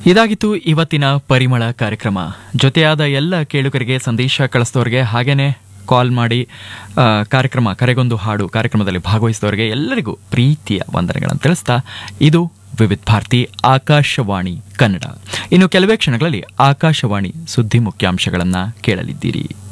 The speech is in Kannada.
ಇದಾಗಿತ್ತು ಇವತ್ತಿನ ಪರಿಮಳ ಕಾರ್ಯಕ್ರಮ. ಜೊತೆಯಾದ ಎಲ್ಲ ಕೇಳುಗರಿಗೆ, ಸಂದೇಶ ಕಳಿಸಿದವರಿಗೆ, ಹಾಗೇನೆ ಕಾಲ್ ಮಾಡಿ ಕಾರ್ಯಕ್ರಮ ಕರೆಗೊಂದು ಹಾಡು ಕಾರ್ಯಕ್ರಮದಲ್ಲಿ ಭಾಗವಹಿಸಿದವರಿಗೆ ಎಲ್ಲರಿಗೂ ಪ್ರೀತಿಯ ವಂದನೆಗಳನ್ನು ತಿಳಿಸ್ತಾ ಇದು ವಿವಿಧ ಭಾರತಿ ಆಕಾಶವಾಣಿ ಕನ್ನಡ. ಇನ್ನು ಕೆಲವೇ ಕ್ಷಣಗಳಲ್ಲಿ ಆಕಾಶವಾಣಿ ಸುದ್ದಿ ಮುಖ್ಯಾಂಶಗಳನ್ನು ಕೇಳಲಿದ್ದೀರಿ.